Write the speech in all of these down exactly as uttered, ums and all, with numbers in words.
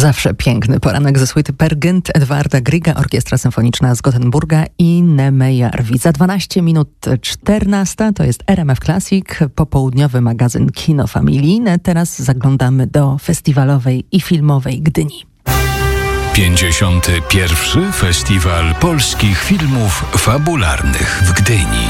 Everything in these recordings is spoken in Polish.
Zawsze piękny poranek ze suity Per Gynt Edwarda Grieга, Orkiestra Symfoniczna z Gotenburga i Neme Jarvi. Za dwanaście minut czternasta to jest R M F Classic, popołudniowy magazyn Kino Familijne. Teraz zaglądamy do festiwalowej i filmowej Gdyni. pięćdziesiąty pierwszy Festiwal Polskich Filmów Fabularnych w Gdyni.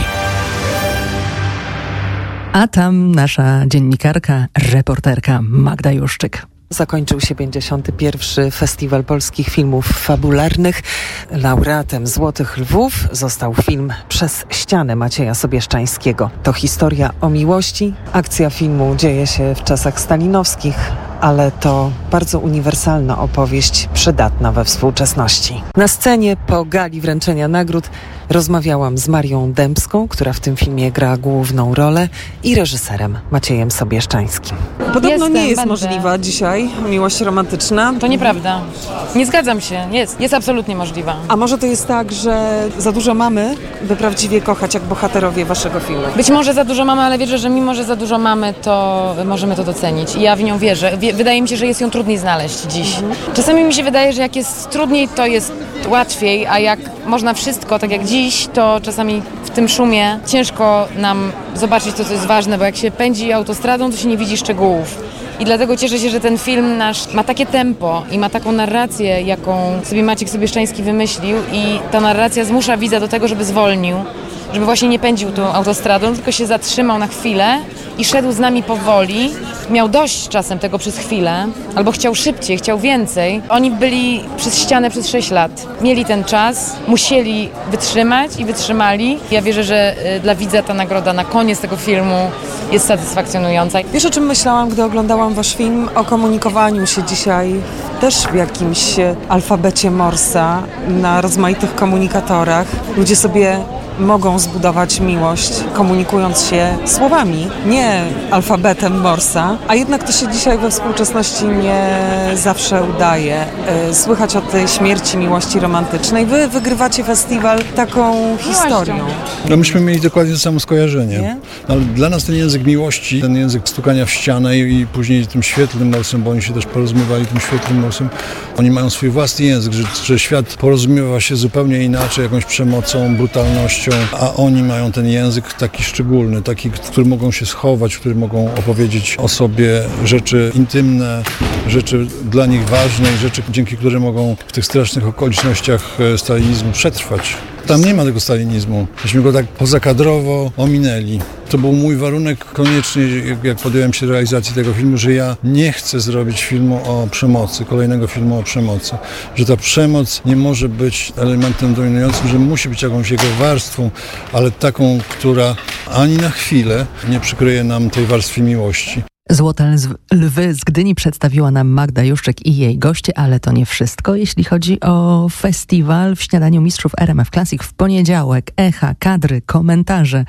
A tam nasza dziennikarka, reporterka Magda Juszczyk. Zakończył się pięćdziesiąty pierwszy Festiwal Polskich Filmów Fabularnych. Laureatem Złotych Lwów został film Przez ścianę Macieja Sobieszczańskiego. To historia o miłości. Akcja filmu dzieje się w czasach stalinowskich, ale to bardzo uniwersalna opowieść, przydatna we współczesności. Na scenie po gali wręczenia nagród rozmawiałam z Marią Dębską, która w tym filmie gra główną rolę, i reżyserem Maciejem Sobieszczańskim. Podobno Jestem, nie jest będę. możliwa dzisiaj miłość romantyczna. To nieprawda. Nie zgadzam się. Jest. Jest absolutnie możliwa. A może to jest tak, że za dużo mamy, by prawdziwie kochać, jak bohaterowie waszego filmu? Być może za dużo mamy, ale wierzę, że mimo, że za dużo mamy, to możemy to docenić. I ja w nią wierzę. Wie, wydaje mi się, że jest ją trudniej znaleźć dziś. Mhm. Czasami mi się wydaje, że jak jest trudniej, to jest łatwiej, a jak można wszystko, tak jak dziś, to czasami w tym szumie ciężko nam zobaczyć to, co jest ważne, bo jak się pędzi autostradą, to się nie widzi szczegółów. I dlatego cieszę się, że ten film nasz ma takie tempo i ma taką narrację, jaką sobie Maciek Sobieszczański wymyślił, i ta narracja zmusza widza do tego, żeby zwolnił, żeby właśnie nie pędził tą autostradą, tylko się zatrzymał na chwilę i szedł z nami powoli. Miał dość czasem tego przez chwilę, albo chciał szybciej, chciał więcej. Oni byli przez ścianę przez sześć lat. Mieli ten czas, musieli wytrzymać i wytrzymali. Ja wierzę, że dla widza ta nagroda na koniec tego filmu jest satysfakcjonująca. Wiesz, o czym myślałam, gdy oglądałam wasz film? O komunikowaniu się dzisiaj też w jakimś alfabecie Morsa, na rozmaitych komunikatorach. Ludzie sobie mogą zbudować miłość, komunikując się słowami, nie alfabetem Morsa, a jednak to się dzisiaj we współczesności nie zawsze udaje. Słychać o tej śmierci miłości romantycznej. Wy wygrywacie festiwal taką historią. No myśmy mieli dokładnie to samo skojarzenie. Nie? No, ale dla nas ten język miłości, ten język stukania w ścianę i, i później tym świetlnym morsem, bo oni się też porozumiewali tym świetlnym morsem, oni mają swój własny język, że, że świat porozumiewa się zupełnie inaczej, jakąś przemocą, brutalnością, a oni mają ten język taki szczególny, taki, w którym mogą się schować, w którym mogą opowiedzieć o sobie rzeczy intymne, rzeczy dla nich ważne, rzeczy, dzięki którym mogą w tych strasznych okolicznościach stalinizmu przetrwać. Tam nie ma tego stalinizmu. Myśmy go tak pozakadrowo ominęli. To był mój warunek konieczny, jak podjąłem się realizacji tego filmu, że ja nie chcę zrobić filmu o przemocy, kolejnego filmu o przemocy. Że ta przemoc nie może być elementem dominującym, że musi być jakąś jego warstwą, ale taką, która ani na chwilę nie przykryje nam tej warstwy miłości. Złote Lwy z Gdyni przedstawiła nam Magda Juszczyk i jej goście, ale to nie wszystko. Jeśli chodzi o festiwal, w Śniadaniu Mistrzów R M F Classic w poniedziałek echa, kadry, komentarze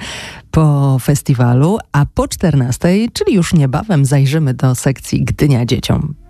po festiwalu, a po czternastej, czyli już niebawem, zajrzymy do sekcji Gdynia dzieciom.